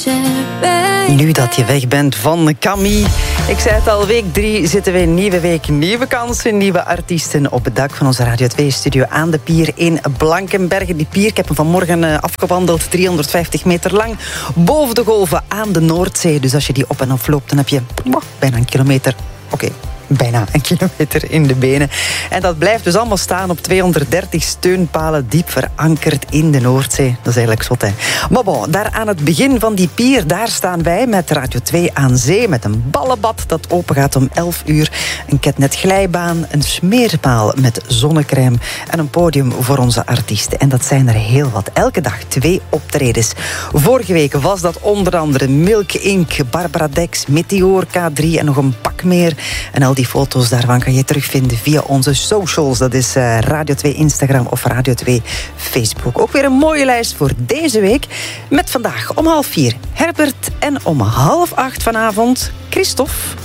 Nu dat je weg bent van Camille. Ik zei het al, week 3 zitten we in nieuwe week. Nieuwe kansen, nieuwe artiesten op het dak van onze Radio 2-studio aan de pier in Blankenberge. Die pier, ik heb hem vanmorgen afgewandeld, 350 meter lang. Boven de golven aan de Noordzee. Dus als je die op en af loopt, dan heb je bijna een kilometer. Oké. Bijna een kilometer in de benen. En dat blijft dus allemaal staan op 230 steunpalen diep verankerd in de Noordzee. Dat is eigenlijk zot, hè. Maar bon, daar aan het begin van die pier, daar staan wij met Radio 2 aan zee, met een ballenbad dat open gaat om 11 uur. Een ketnetglijbaan, een smeerpaal met zonnecrème en een podium voor onze artiesten. En dat zijn er heel wat. Elke dag 2 optredens. Vorige week was dat onder andere Milk Inc., Barbara Dex, Meteor K3 en nog een pak meer. En al die foto's daarvan kan je terugvinden via onze socials. Dat is Radio 2 Instagram of Radio 2 Facebook. Ook weer een mooie lijst voor deze week. Met vandaag om 3:30 Herbert en om 7:30 vanavond Christophe.